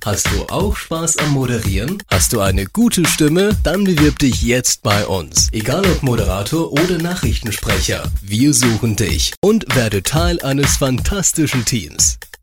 Hast du auch Spaß am Moderieren? Hast du eine gute Stimme? Dann bewirb dich jetzt bei uns. Egal ob Moderator oder Nachrichtensprecher, wir suchen dich und werde Teil eines fantastischen Teams.